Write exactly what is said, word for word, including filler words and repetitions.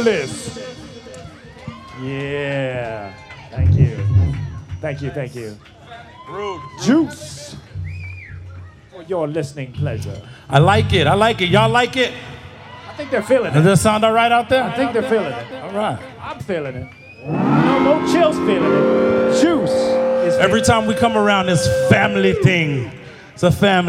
Angeles. Yeah. Thank you. Thank you, thank you. Juice. For your listening pleasure. I like it. I like it. Y'all like it? I think they're feeling it. Does that sound all right out there? I think they're feeling it. All right. I'm feeling it. No, no chills feeling it. Juice is feeling Every time we come around this family thing, it's a family.